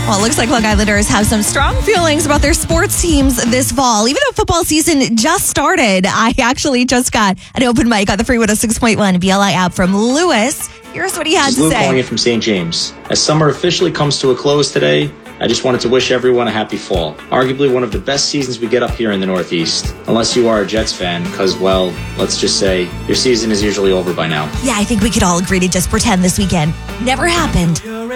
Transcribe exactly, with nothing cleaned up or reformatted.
Well, it looks like Long Islanders have some strong feelings about their sports teams this fall. Even though football season just started, I actually just got an open mic on the Free one oh six point one B L I app from Lewis. Here's what he had to Lou say. calling in from Saint James. As summer officially comes to a close today, I just wanted to wish everyone a happy fall. Arguably one of the best seasons we get up here in the Northeast. Unless you are a Jets fan, because, well, let's just say your season is usually over by now. Yeah, I think we could all agree to just pretend this weekend never happened.